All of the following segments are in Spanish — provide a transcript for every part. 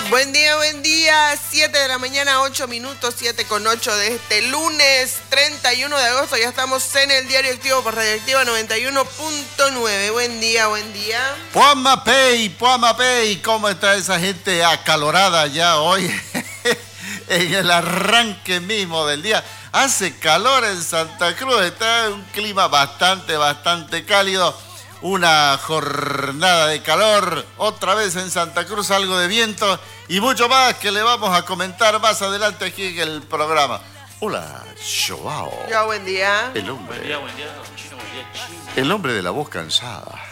Buen día. 7 de la mañana, 8 minutos, 7:08 de este lunes 31 de agosto. Ya estamos en el Diario Activo por Radioactiva 91.9. Buen día. Puamapey, ¿cómo está esa gente acalorada ya hoy? En el arranque mismo del día. Hace calor en Santa Cruz, está en un clima bastante cálido. Una jornada de calor, otra vez en Santa Cruz, algo de viento y mucho más que le vamos a comentar más adelante aquí en el programa. Hola, Joao. Ya, buen día. El hombre. Buen día, Chino, Chino. El hombre de la voz cansada.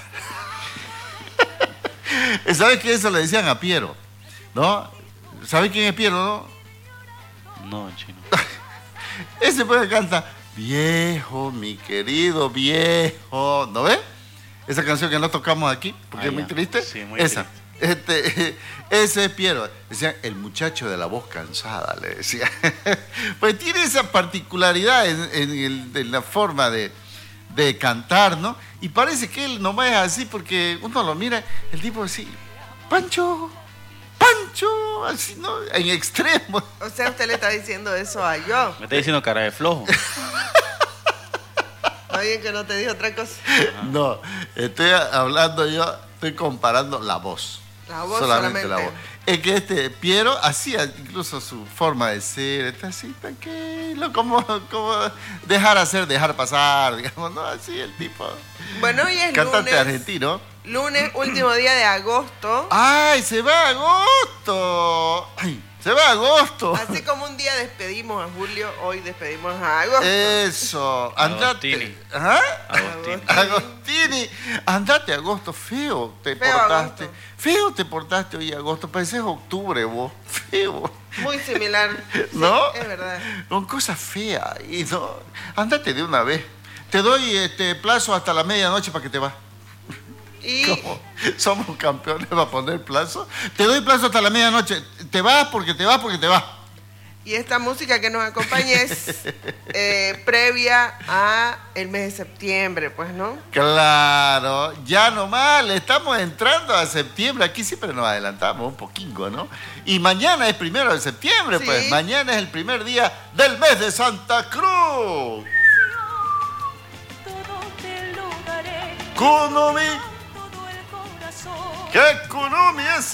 ¿Sabes que eso le decían a Piero? ¿No? ¿Sabes quién es Piero, no? No, Chino. Ese pues canta, viejo, mi querido viejo, ¿no ves? Esa canción que no tocamos aquí, porque es muy triste. Sí, muy esa. triste. Ese es Piero. Decían, el muchacho de la voz cansada, le decía. Pues tiene esa particularidad en la forma de cantar, ¿no? Y parece que él nomás es así, porque uno lo mira, el tipo así, Pancho, así, ¿no? En extremo. O sea, usted le está diciendo eso a yo. Me está diciendo cara de flojo. Está bien que no te diga otra cosa. No, estoy comparando la voz. La voz solamente. solamente. La voz. Es que Piero hacía incluso su forma de ser, está así tranquilo, como dejar pasar, digamos, ¿no? Así el tipo. Bueno, hoy es cantante lunes. argentino. Lunes, último día de agosto. ¡Ay, se va agosto! ¡Ay, se va agosto! Así como un día despedimos a Julio, hoy despedimos a agosto. Eso, andate. Agostini. ¿Ah? Agostini. Agostini, andate agosto, feo te portaste. Feo te portaste hoy agosto, pareces octubre vos, feo. Muy similar. ¿No? Sí, es verdad. Con cosas feas, y no, andate de una vez. Te doy plazo hasta la medianoche para que te vas. Y ¿Cómo? Somos campeones para poner plazo. Te doy plazo hasta la medianoche. Te vas porque te vas. Y esta música que nos acompaña es previa a el mes de septiembre, pues, ¿no? Claro, ya nomás le estamos entrando a septiembre. Aquí siempre nos adelantamos un poquito, ¿no? Y mañana es 1 de septiembre, Sí. pues. Mañana es el primer día del mes de Santa Cruz. Kunomi. ¿Qué Kunomi es?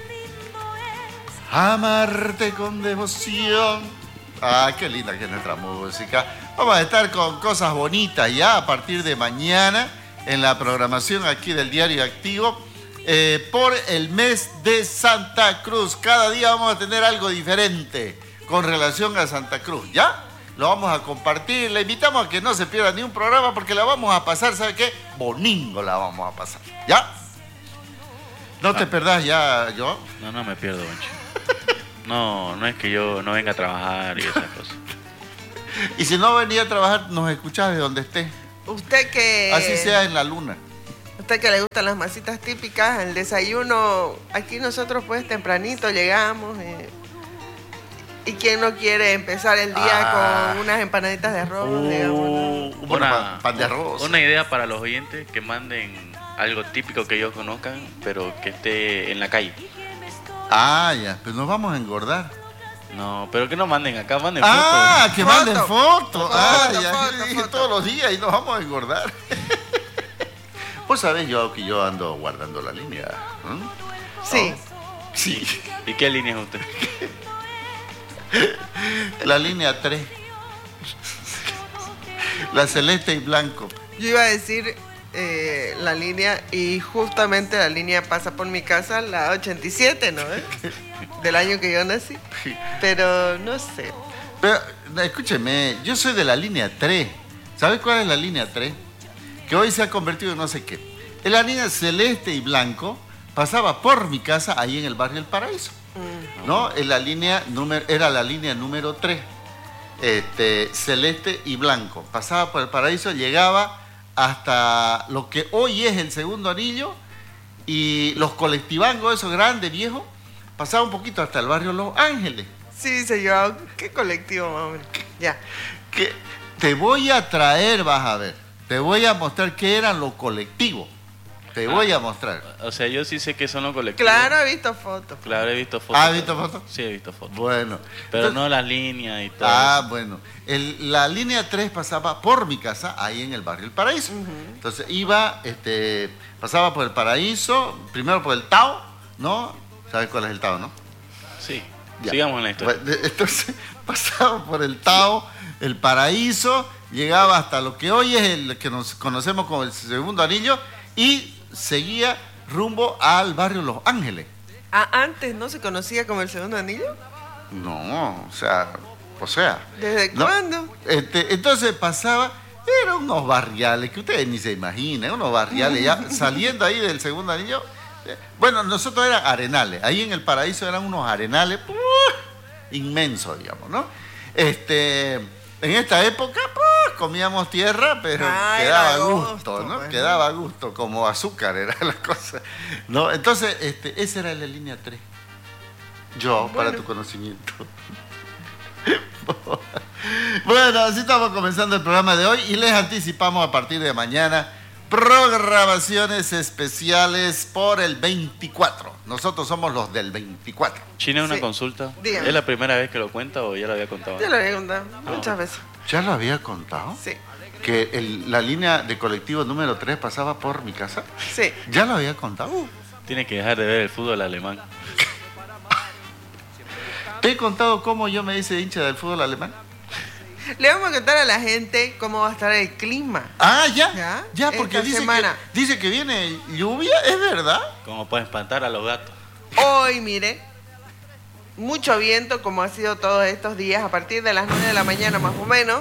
Amarte con devoción. Ah, qué linda que es nuestra música. Vamos a estar con cosas bonitas ya a partir de mañana en la programación aquí del Diario Activo por el mes de Santa Cruz. Cada día vamos a tener algo diferente con relación a Santa Cruz, ¿ya? Lo vamos a compartir. Le invitamos a que no se pierda ni un programa porque la vamos a pasar, ¿sabe qué? Boningo la vamos a pasar, ¿ya? No te perdás ya, yo. No me pierdo, Bancho. No es que yo no venga a trabajar y esas cosas. Y si no venía a trabajar, nos escuchás de donde esté. Usted que... Así sea en la luna. Usted que le gustan las masitas típicas, el desayuno, aquí nosotros pues tempranito llegamos. Y quien no quiere empezar el día con unas empanaditas de arroz, digamos, ¿no? Pan de arroz. Una idea para los oyentes que manden algo típico que ellos conozcan, pero que esté en la calle. Ah, ya, pues nos vamos a engordar. No, pero que no manden acá, manden Ah, fotos. que manden fotos. Ah, Foto, ya, foto, dije foto. todos los días y nos vamos a engordar. Vos sabés, que yo ando guardando la línea. Sí. ¿No? Sí. ¿Y qué línea es usted? La línea 3. La celeste y blanco. Yo iba a decir la línea, y justamente la línea pasa por mi casa, la 87, ¿no? Del año que yo nací. Pero no sé. Pero, escúcheme, yo soy de la línea 3. ¿Sabes cuál es la línea 3? Que hoy se ha convertido en no sé qué. En la línea celeste y blanco pasaba por mi casa ahí en el barrio El Paraíso. ¿No? Era la línea número 3. Celeste y blanco. Pasaba por El Paraíso, llegaba hasta lo que hoy es el Segundo Anillo y los colectivangos, esos grandes, viejos, pasaba un poquito hasta el barrio Los Ángeles. Sí, señor. ¿Qué colectivo, más o menos? Ya. Que te voy a traer, vas a ver. Te voy a mostrar qué eran los colectivos. Te voy a mostrar. O sea, yo sí sé que son los colectivos. Claro, he visto fotos. Claro, he visto fotos. ¿Has visto fotos? Sí, he visto fotos. Bueno. Pero Entonces- no las líneas y todo. Bueno. La línea 3 pasaba por mi casa, ahí en el barrio El Paraíso. Entonces pasaba por El Paraíso, primero por el Tao, ¿no? ¿Sabes cuál es el Tao, no? Sí. Ya. Sigamos en la historia. Bueno, entonces pasaba por el Tao, El Paraíso, llegaba hasta lo que hoy es el que nos conocemos como el Segundo Anillo y seguía rumbo al barrio Los Ángeles. Ah, antes no se conocía como el Segundo Anillo. No, o sea. ¿Desde no. cuándo? Entonces pasaba, eran unos barriales que ustedes ni se imaginan, unos barriales ya saliendo ahí del Segundo Anillo. Bueno, nosotros eran arenales, ahí en El Paraíso eran unos arenales inmensos, digamos, ¿no? En esta época, comíamos tierra, pero quedaba a era gusto, gusto, ¿no? pues, Quedaba a gusto, como azúcar era la cosa, ¿no? Entonces, esa era la línea 3. Yo, para Bueno. tu conocimiento. Bueno, así estamos comenzando el programa de hoy y les anticipamos a partir de mañana programaciones especiales por el 24. Nosotros somos los del 24. China, una Sí. consulta. Dígame. ¿Es la primera vez que lo cuenta o ya lo había contado? Yo lo había contado muchas veces. ¿Ya lo había contado? Sí, Que la línea de colectivo número 3 pasaba por mi casa. sí. ¿Ya lo había contado? Tiene que dejar de ver el fútbol alemán. ¿Te he contado cómo yo me hice hincha del fútbol alemán? Le vamos a contar a la gente cómo va a estar el clima. Ah, ya. ¿Ya? Porque Esta semana. dice que viene lluvia, ¿es verdad? Como para espantar a los gatos. Hoy, mire, mucho viento como ha sido todos estos días a partir de las 9 de la mañana más o menos.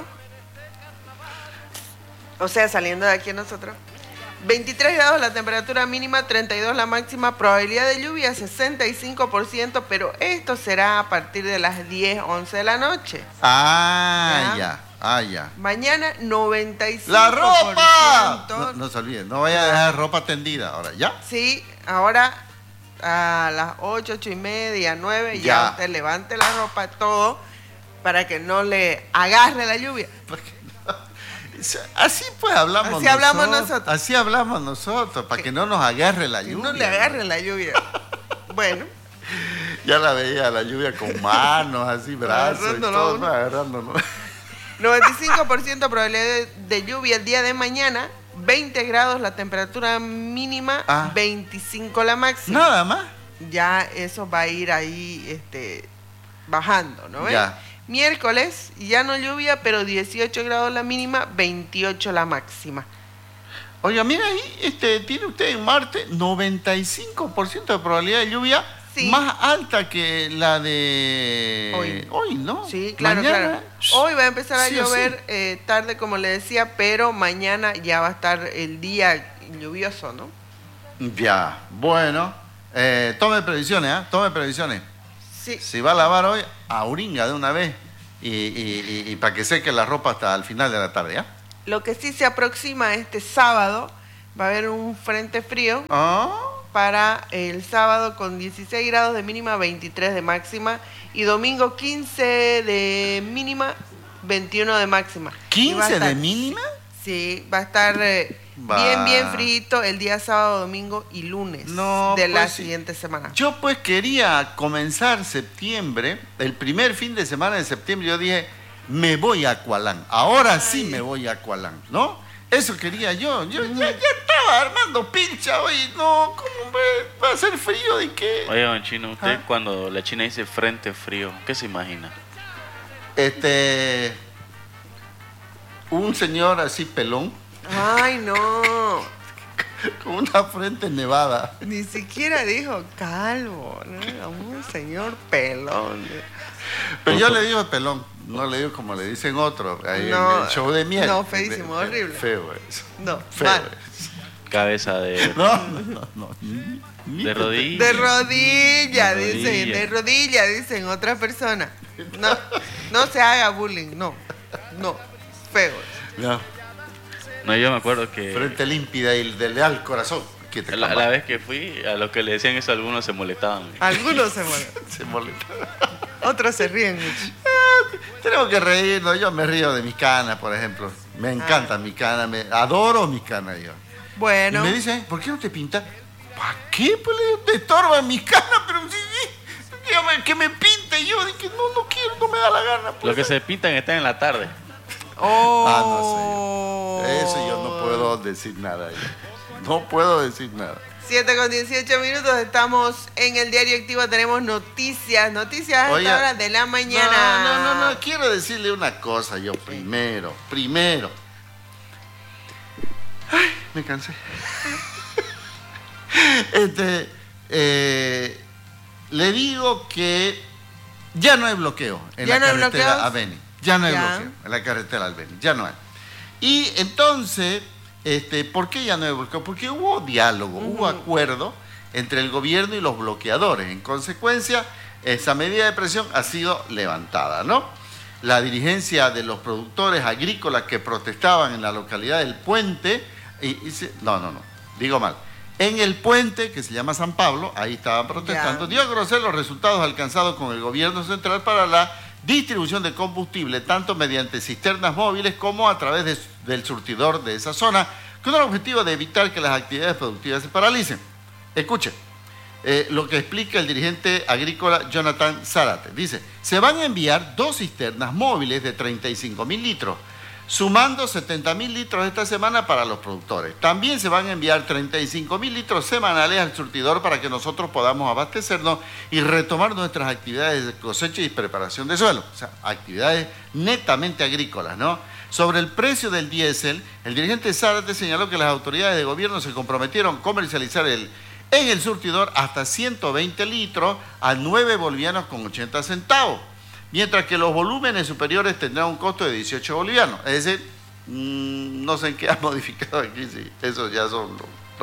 O sea, saliendo de aquí nosotros. 23 grados la temperatura mínima, 32 la máxima, probabilidad de lluvia 65%, pero esto será a partir de las 10, 11 de la noche. Ya. Mañana 95%. ¡La ropa! No se olviden, no vaya a dejar ropa tendida ahora, ¿ya? Sí, ahora a las 8, 8 y media, 9, ya Ya. usted levante la ropa, todo, para que no le agarre la lluvia. Así pues hablamos Así hablamos nosotros. Así hablamos nosotros, para que no nos agarre la Que lluvia. no le agarre la lluvia. Bueno, Ya la veía la lluvia con manos, así, brazos y Agarrándolo todo, a uno. ¿no? Agarrándonos. 95% probabilidad de lluvia el día de mañana, 20 grados la temperatura mínima, Ah. 25 la máxima. Nada más. Ya eso va a ir ahí bajando, ¿no ves? Ya. Miércoles, ya no lluvia, pero 18 grados la mínima, 28 la máxima. Oiga, mira ahí, tiene usted en Marte 95% de probabilidad de lluvia, Sí. más alta que la de hoy, ¿no? Sí, claro, Mañana, claro. Hoy va a empezar a sí o llover tarde, como le decía, pero mañana ya va a estar el día lluvioso, ¿no? Ya, bueno. Tome previsiones, ¿ah? Tome previsiones. Sí. Si va a lavar hoy, auringa de una vez y para que seque la ropa hasta el final de la tarde, ¿ya? Lo que sí se aproxima este sábado, va a haber un frente frío Ah, para el sábado con 16 grados de mínima, 23 de máxima, y domingo 15 de mínima, 21 de máxima. Y va a 15 de estar- mínima. Sí, va a estar Va. bien frito el día sábado, domingo y lunes No, de la pues sí. siguiente semana. Yo pues quería comenzar septiembre, el primer fin de semana de septiembre, yo dije, me voy a Acualán. Ahora sí me voy a Acualán, ¿no? Eso quería yo. Yo ya estaba armando pincha hoy. No, ¿cómo va a hacer frío de qué? Oye, don Chino, usted ¿Ah? cuando la China dice frente frío, ¿qué se imagina? Un señor así pelón, Ay, no. con una frente nevada. Ni siquiera dijo calvo, ¿no? Era un señor pelón. Pero yo le digo pelón, no le digo como le dicen otros, ahí No, en el show de miel. no, feísimo, horrible. Feo eso. No, Feo mal. eso. Cabeza de, No. de rodilla. De rodilla, De dicen, rodilla. de rodilla, dicen otra persona. No, no se haga bullying, no, feo. No, No, yo me acuerdo que frente límpida y de leal corazón. Que te la vez que fui, a los que le decían eso, algunos se molestaban. Algunos se mueren, se molesta. otros se ríen mucho. Tenemos que reírnos. Yo me río de mis canas, por ejemplo. Me encanta mi cana, adoro mis canas yo. Bueno. Y me dicen, ¿por qué no te pintas? ¿Para qué? Pues le digo, te estorban mis canas, pero sí, dígame que me pinte. Yo dije, no quiero, no me da la gana. Pues. Los que se pintan están en la tarde. Oh. No sé. Eso yo no puedo decir nada. No puedo decir nada. 7:18, estamos en el Diario Activo, tenemos noticias a esta hora de la mañana. No, quiero decirle una cosa yo primero. Ay, me cansé. Le digo que ya no hay bloqueo en la carretera a Beni. Ya no hay bloqueo en la carretera al Beni, ya no hay. Y entonces... ¿por qué ya no hay bloqueo? Porque hubo diálogo, hubo acuerdo entre el gobierno y los bloqueadores. En consecuencia, esa medida de presión ha sido levantada, ¿no? La dirigencia de los productores agrícolas que protestaban en la localidad del Puente, digo mal. En el Puente, que se llama San Pablo, ahí estaban protestando, dio a conocer los resultados alcanzados con el gobierno central para la distribución de combustible, tanto mediante cisternas móviles como a través del surtidor de esa zona, con el objetivo de evitar que las actividades productivas se paralicen. Escuchen lo que explica el dirigente agrícola Jonathan Zárate. Dice, se van a enviar 2 cisternas móviles de 35.000 litros, sumando 70.000 litros esta semana para los productores. También se van a enviar 35.000 litros semanales al surtidor para que nosotros podamos abastecernos y retomar nuestras actividades de cosecha y preparación de suelo. O sea, actividades netamente agrícolas, ¿no? Sobre el precio del diésel, el dirigente Zárate señaló que las autoridades de gobierno se comprometieron a comercializar en el surtidor hasta 120 litros a 9 bolivianos con 80 centavos. Mientras que los volúmenes superiores tendrán un costo de 18 bolivianos. Es decir, no sé en qué ha modificado aquí, sí, esos ya son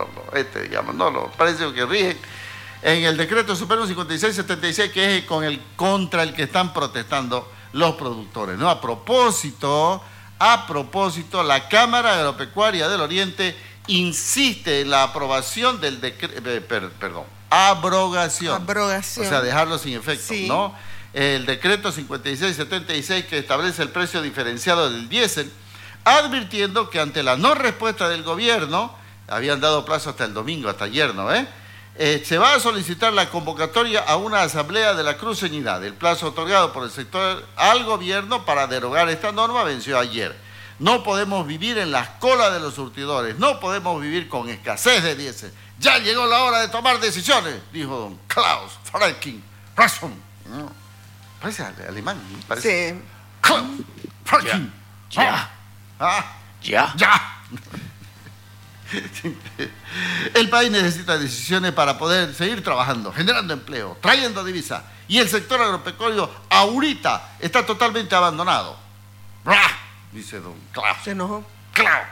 los precios que rigen en el decreto supremo 5676, que es contra el que están protestando los productores, ¿no? A propósito, la Cámara Agropecuaria del Oriente insiste en la aprobación del decreto, abrogación. O sea, dejarlo sin efecto, sí. ¿No? El decreto 5676 que establece el precio diferenciado del diésel, advirtiendo que ante la no respuesta del gobierno, habían dado plazo hasta el domingo, hasta ayer, ¿no? Se va a solicitar la convocatoria a una asamblea de la cruceñidad. El plazo otorgado por el sector al gobierno para derogar esta norma venció ayer. No podemos vivir en las colas de los surtidores, no podemos vivir con escasez de diésel. Ya llegó la hora de tomar decisiones, dijo don Klaus Franklin Rasson. Parece alemán, ¿no? Parece. Sí. Klaus Franklin. Ya. El país necesita decisiones para poder seguir trabajando, generando empleo, trayendo divisas. Y el sector agropecuario ahorita está totalmente abandonado. Dice don Klaus. Se enojó. Klaus.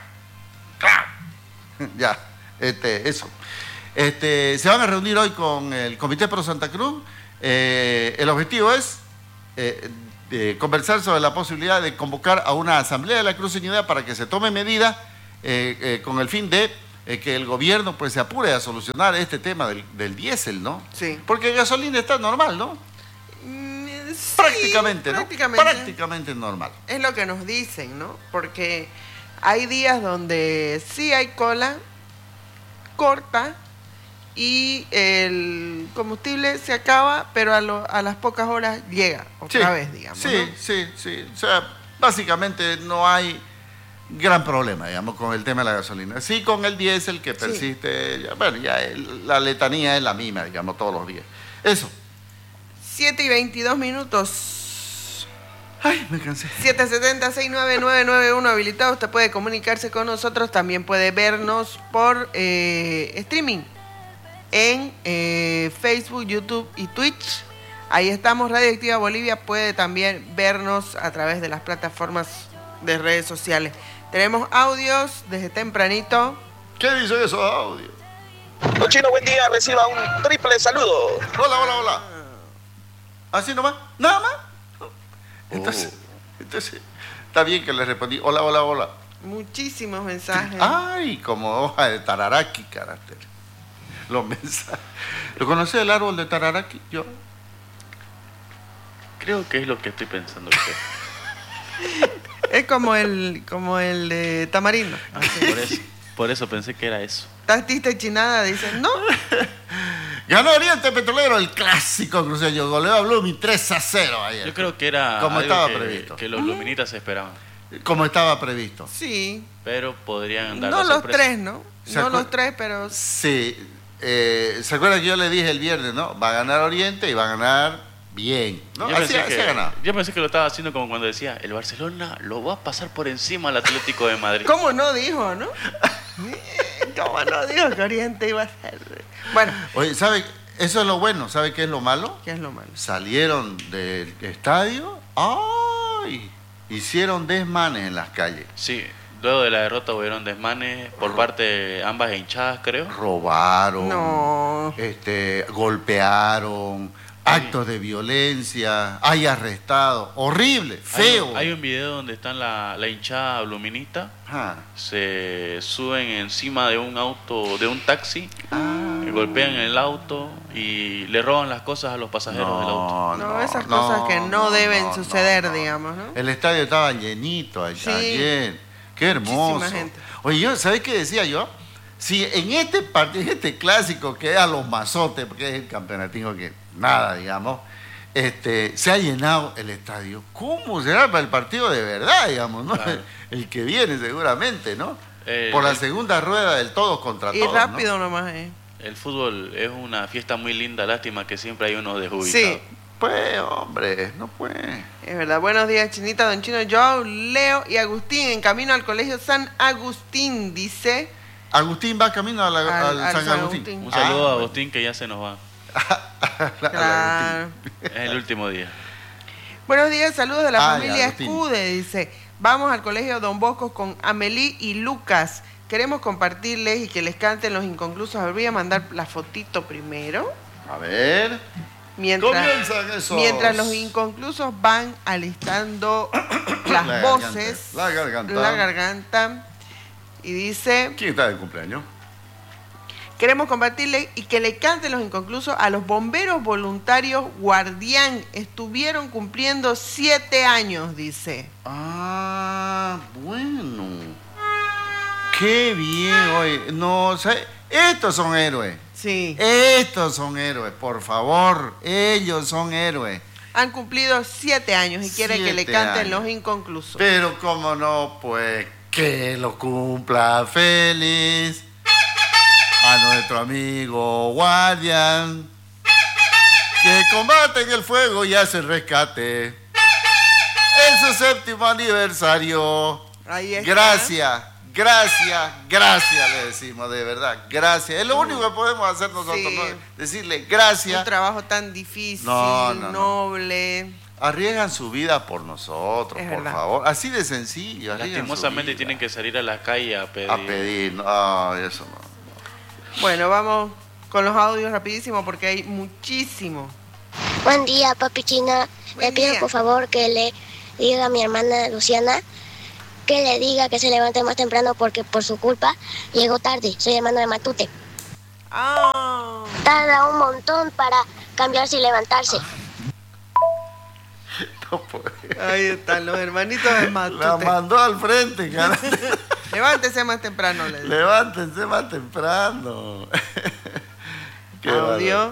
Ya, eso. Se van a reunir hoy con el Comité Pro Santa Cruz. El objetivo es conversar sobre la posibilidad de convocar a una asamblea de la cruceñidad para que se tome medidas con el fin de que el gobierno pues se apure a solucionar este tema del diésel, ¿no? Sí. Porque gasolina está normal, ¿no? Sí, prácticamente, ¿no? Prácticamente normal. Es lo que nos dicen, ¿no? Porque hay días donde sí hay cola corta y el combustible se acaba, pero a las pocas horas llega otra vez, digamos. Sí, ¿no? sí. O sea, básicamente no hay gran problema, digamos, con el tema de la gasolina. Sí, con el diésel que persiste, la letanía es la misma, digamos, todos los días. Eso. 7:22. Ay, me cansé. 770-69991 habilitado. Usted puede comunicarse con nosotros. También puede vernos por streaming en Facebook, YouTube y Twitch. Ahí estamos. Radio Activa Bolivia puede también vernos a través de las plataformas de redes sociales. Tenemos audios desde tempranito. ¿Qué dice eso, audio? Don Chino, buen día. Reciba un triple saludo. Hola. ¿Así nomás? ¿Nada más? Entonces, está bien que le respondí. Hola. Muchísimos mensajes. Ay, como hoja de tararaki, carácter. Los mensajes. ¿Lo conoce el árbol de tararaki? Yo. Creo que es lo que estoy pensando usted. Es como el de tamarindo. Por eso. Por eso pensé que era eso. Tatista Chinada dice, no. Ganó Oriente Petrolero, el clásico cruceño. Goleó a Blooming 3-0 ayer. Yo creo que era como algo estaba que, previsto. que los luminitas esperaban. Como estaba previsto. Sí. Pero podrían dar No la los sorpresa. tres, ¿no? No los tres, pero... Sí. ¿Se acuerdan que yo le dije el viernes, no? Va a ganar Oriente y va a ganar bien. ¿no? Yo Así ha ganado. yo pensé que lo estaba haciendo como cuando decía, el Barcelona lo va a pasar por encima al Atlético de Madrid. ¿Cómo no dijo, no? ¿Cómo no dijo que Oriente iba a ser? Bueno, Oye, ¿sabe? Eso es lo bueno. ¿Sabe qué es lo malo? ¿qué es lo malo? Salieron del estadio. ¡Ay! Hicieron desmanes en las calles. Sí, luego de la derrota hubieron desmanes por parte de ambas hinchadas, creo. Robaron. No. Golpearon. Actos de violencia. Hay arrestados. Horrible. Feo. Hay un video donde están la hinchada bluminista, Ah. se suben encima de un auto, de un taxi, golpean el auto y le roban las cosas a los pasajeros del auto. No, esas cosas que no deben suceder, digamos, ¿no? El estadio estaba llenito ayer. Qué hermoso. Muchísima gente. Oye, ¿sabés qué decía yo? Si en este partido, en este clásico que es a los mazotes, porque es el campeonatismo que nada, digamos, se ha llenado el estadio. ¿Cómo será para el partido de verdad, digamos, no? Claro. El que viene seguramente, ¿no? Por la segunda rueda del todos contra Y todos. rápido nomás, ¿eh? El fútbol es una fiesta muy linda, lástima que siempre hay unos desubicados. Sí, Pues, hombre, no puede. es verdad. Buenos días, Chinita, Don Chino, Joao, Leo y Agustín en camino al Colegio San Agustín, dice. Agustín va camino al Al San San Agustín. Agustín. Un saludo a bueno. Agustín que ya se nos va. Claro. Es el último día. Buenos días, saludos de la Ay, familia Agustín. Escude, dice. Vamos al Colegio Don Bosco con Amelie y Lucas. Queremos compartirles y que les canten los inconclusos. Voy a mandar la fotito primero. A ver. Comienzan esos. Mientras los inconclusos van alistando las La voces, garganta. la garganta, y dice, ¿Quién está de cumpleaños? queremos compartirle y que le canten los inconclusos a los bomberos voluntarios Guardián. Estuvieron cumpliendo 7 años, dice. Ah, bueno. Qué bien, oye. No, estos son héroes. Sí. Estos son héroes, por favor. Ellos son héroes. Han cumplido 7 años y quiere que le 7 canten años. los inconclusos. Pero cómo no, pues que lo cumpla feliz a nuestro amigo Guardián, que combate en el fuego y hace el rescate en su 7º aniversario. Ahí está. Gracias, le decimos, de verdad, gracias. Es lo único que podemos hacer nosotros, Sí. ¿no? Decirle gracias. Un trabajo tan difícil, No. noble. Arriesgan su vida por nosotros, Es por verdad. favor. Así de sencillo. arriesgan su Lastimosamente vida. tienen que salir a la calle a pedir. A pedir, no, eso no. Bueno, vamos con los audios rapidísimo porque hay muchísimo. Buen día, papi China. Buen Le pido día. por favor que le diga a mi hermana Luciana que le diga que se levante más temprano porque por su culpa llegó tarde. Soy hermano de Matute. Ah, Tarda un montón para cambiarse y levantarse. No puede. ahí están los hermanitos de La Matute. mandó al frente, cara. Levántese más temprano, le digo. Levántense más temprano. Qué Audio.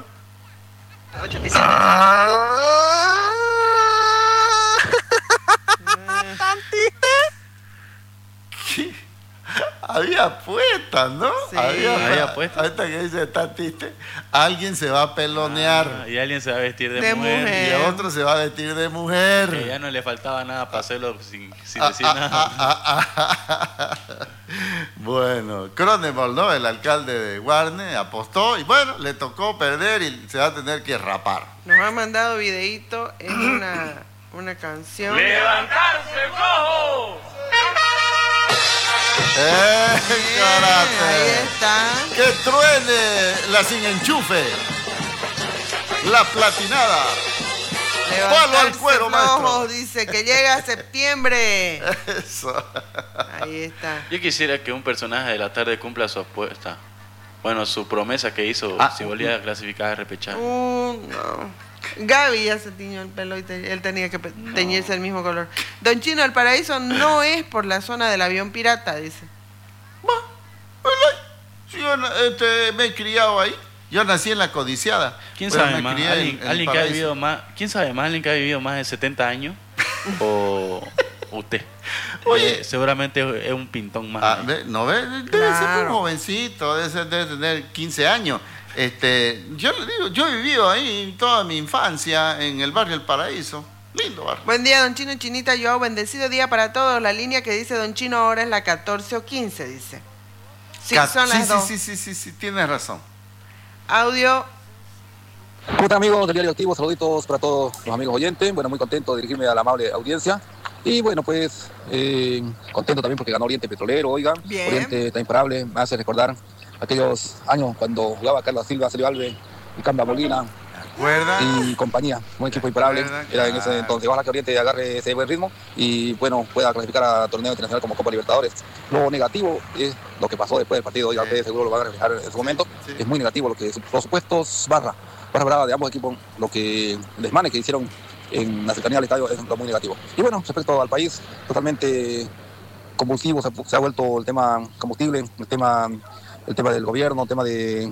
¿Qué? Había apuestas, ¿no? Sí. Había apuestas. Ahorita que dice tatiste, alguien se va a pelonear Y alguien se va a vestir de, De mujer. mujer. y el otro se va a vestir de mujer. Que ya no le faltaba nada para hacerlo sin decir Ah, nada. Bueno, Cronenberg, ¿no? El alcalde de Guarne apostó y bueno, le tocó perder y se va a tener que rapar. Nos ha mandado videíto, es una canción. ¡Levantarse, cojo! Ahí ¡Karate! está. ¡Que truene la sin enchufe! La platinada. Palo al cuero, Levantarse maestro. flojos, dice que llega septiembre. Eso. Ahí está. Yo quisiera que un personaje de la tarde cumpla su apuesta. Bueno, su promesa que hizo si volvía a clasificar a repechaje. No. Gaby ya se tiñó el pelo y él tenía que teñirse el mismo color. Don Chino, el paraíso no es por la zona del avión pirata, dice. Yo me he criado ahí. Yo nací en La Codiciada. ¿Quién pero sabe me más? crié en el ¿Alguien que ha Paraíso. vivido más? ¿Quién sabe más? ¿Alguien que ha vivido más de 70 años? ¿O usted? Oye. Seguramente es un pintón más. ¿No ves? Debe ser un jovencito, debe tener 15 años. Yo le digo, yo he vivido ahí toda mi infancia en el barrio El Paraíso. Lindo barrio. Buen día, don Chino, Chinita, yo, bendecido día para todos. La línea que dice don Chino ahora es la 14 o 15, dice. Sí, son las dos. Sí, tienes razón. Audio. ¿Cómo están, amigos del Diario Activo? Saluditos para todos los amigos oyentes. Bueno, muy contento de dirigirme a la amable audiencia. Y bueno, pues contento también porque ganó Oriente Petrolero, oigan. Bien. Oriente está imparable, me hace recordar aquellos años cuando jugaba Carlos Silva, Celio Alves, y Camba Molina ¿Recuerda? y compañía. Un equipo imparable. Era en ese entonces. Ojalá que Oriente agarre ese buen ritmo y bueno, pueda clasificar a torneo internacional como Copa Libertadores. Lo negativo es lo que pasó después del partido. Oigan, ustedes seguro lo van a reflejar en su momento. Sí. Es muy negativo lo que los supuestos barra brava de ambos equipos, lo que desmanes que hicieron en la cercanía al estadio es lo muy negativo. Y bueno, respecto al país, totalmente convulsivo se ha vuelto el tema combustible, el tema del gobierno, el tema del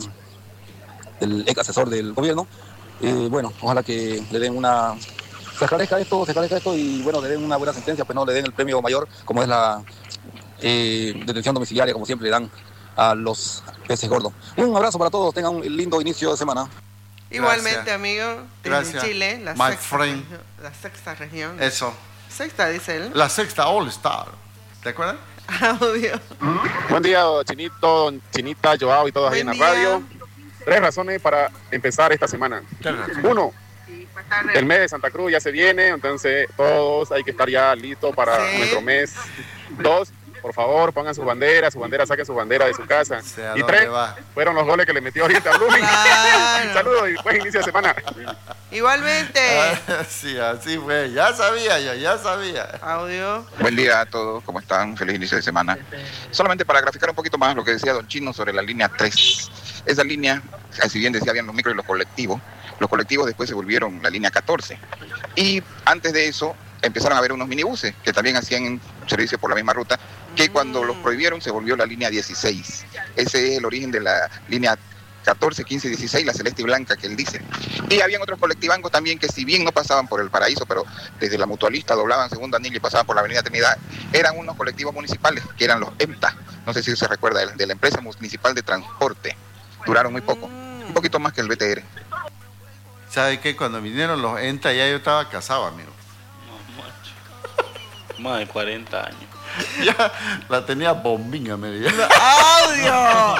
ex asesor del gobierno. Bueno, ojalá que le den se aclarezca esto y bueno, le den una buena sentencia, pues no le den el premio mayor, como es la detención domiciliaria, como siempre le dan a los peces gordos. Un abrazo para todos, tengan un lindo inicio de semana. Igualmente, amigo, desde Gracias. Chile, My friend. la sexta región. Eso. Sexta, dice él. La sexta All Star. ¿Te acuerdas? Audio. Buen día, Chinito, Chinita, Joao y todos ahí en la Buen día. radio. 3 razones para empezar esta semana. 1, el mes de Santa Cruz ya se viene, entonces todos hay que estar ya listos para Sí. nuestro mes. 2, por favor, pongan su bandera, saquen su bandera de su casa. Sea Y donde 3, va. fueron los goles que le metió Oriente a Blooming. Claro. Saludos y buen inicio de semana. Igualmente. Sí, así fue. Ya sabía. Audio. Buen día a todos, ¿cómo están? Feliz inicio de semana. Solamente para graficar un poquito más lo que decía don Chino sobre la línea 3. Esa línea, si bien decía bien los micros y los colectivos después se volvieron la línea 14. Y antes de eso empezaron a haber unos minibuses que también hacían servicio por la misma ruta, que cuando los prohibieron se volvió la línea 16. Ese es el origen de la línea 14, 15, 16, la celeste y blanca que él dice. Y habían otros colectivangos también que si bien no pasaban por el Paraíso, pero desde la Mutualista doblaban segundo anillo y pasaban por la avenida Trinidad, eran unos colectivos municipales, que eran los EMTA. No sé si se recuerda, de la empresa municipal de transporte. Duraron muy poco, un poquito más que el BTR. ¿Sabe qué? Cuando vinieron los ENTA ya yo estaba casado, amigo. No, macho. Más de 40 años. Ya la tenía bombinga, me dijo. ¡Audio!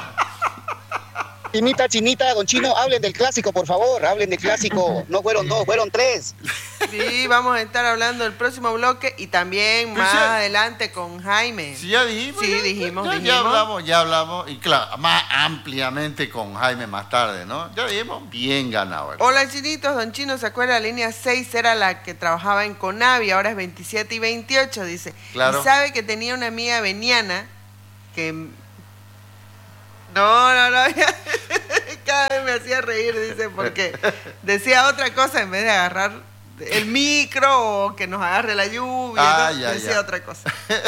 Chinita, don Chino, hablen del clásico, por favor, hablen del clásico. No fueron 2, fueron 3. Sí, vamos a estar hablando del próximo bloque y también Pero más sí. adelante con Jaime. Sí, ya dijimos. Sí, ya, dijimos. Ya hablamos. Y claro, más ampliamente con Jaime más tarde, ¿no? Ya dijimos, bien ganado. Hola, chinitos. Don Chino, ¿se acuerda? La línea 6 era la que trabajaba en Conavi, ahora es 27 y 28, dice. Claro. Y sabe que tenía una amiga veniana que... No. Cada vez me hacía reír, dice, porque decía otra cosa en vez de agarrar el micro o que nos agarre la lluvia. Decía otra cosa.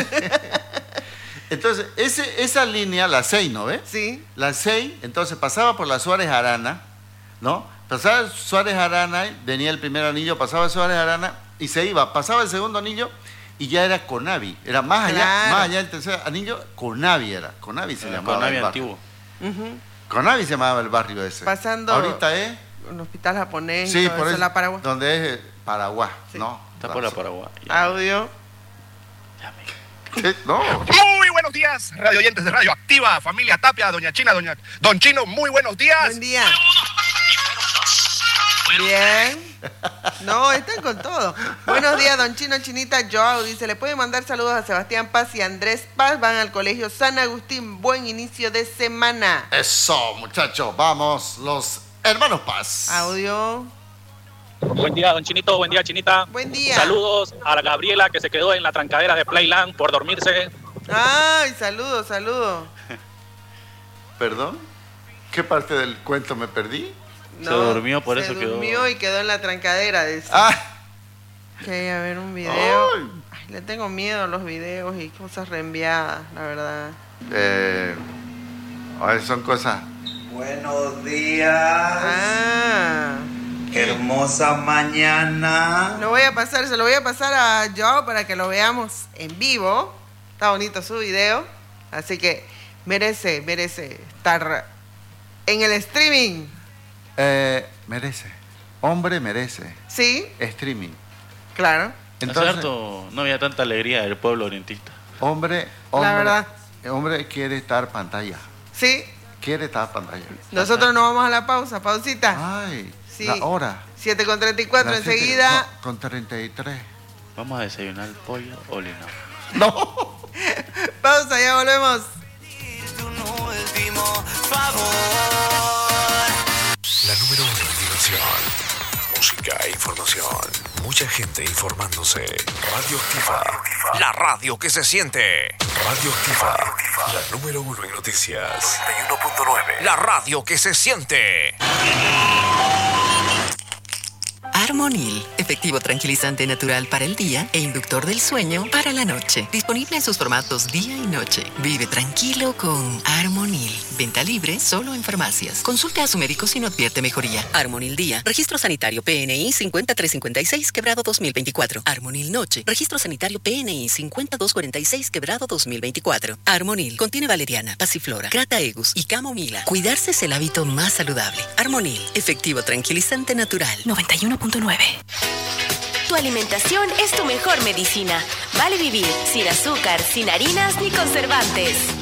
Entonces, esa línea, la 6, ¿no ves? Sí. La 6, entonces pasaba por la Suárez Arana, ¿no? Pasaba Suárez Arana, venía el primer anillo, pasaba Suárez Arana y se iba. Pasaba el segundo anillo y ya era Conavi. Era más allá del tercer anillo, Conavi era. Conavi se llamaba. Conavi el barrio. antiguo. Conavi se llamaba el barrio ese. Pasando... Ahorita es... Un hospital japonés, Sí, y todo por eso, eso. la Paraguay. Donde es Paraguay, Sí. ¿no? Está por la Paraguay. Ya. Audio. No. Muy buenos días, radio oyentes de Radio Activa, familia Tapia, doña China, don Chino, muy buenos días. Buen día. Bien. No, están con todo. Buenos días, don Chino, Chinita, Joao. Dice, ¿le puede mandar saludos a Sebastián Paz y Andrés Paz? Van al colegio San Agustín. Buen inicio de semana. Eso, muchachos, vamos, los hermanos Paz. Audio. Buen día, don Chinito. Buen día, Chinita. Buen día. Saludos a la Gabriela que se quedó en la trancadera de Playland por dormirse. Ay, saludos. ¿Perdón? ¿Qué parte del cuento me perdí? Se durmió, por eso Se quedó. durmió y quedó en la trancadera. Dice. Ah, Que a ver un video. Ay. Ay, le tengo miedo a los videos y cosas reenviadas, la verdad. A ver, son cosas. Buenos días. Hermosa mañana. Se lo voy a pasar a Joao para que lo veamos en vivo. Está bonito su video. Así que merece estar en el streaming. Merece. Hombre merece. Sí. Streaming. Claro. Entonces, cierto, no había tanta alegría del pueblo orientista. Hombre, la verdad. Hombre quiere estar pantalla. Sí. Quiere estar pantalla. Nosotros nos vamos a la pausa, pausita. Ay, sí. la hora. 7:34 enseguida. Con 33. ¿Vamos a desayunar pollo o lino? No. Pausa, ya volvemos. La número 1 en diversión, música e información. Mucha gente informándose. Radioactiva. La radio que se siente. Radioactiva. La número 1 en noticias. 91.9. La radio que se siente. Armonil, efectivo tranquilizante natural para el día e inductor del sueño para la noche. Disponible en sus formatos día y noche. Vive tranquilo con Armonil. Venta libre solo en farmacias. Consulte a su médico si no advierte mejoría. Armonil Día. Registro sanitario PNI 5356 quebrado 2024. Armonil Noche. Registro sanitario PNI 5246 quebrado 2024. Armonil contiene valeriana, pasiflora, crataegus y camomila. Cuidarse es el hábito más saludable. Armonil, efectivo tranquilizante natural. 91.9. Tu alimentación es tu mejor medicina. Vale vivir sin azúcar, sin harinas ni conservantes.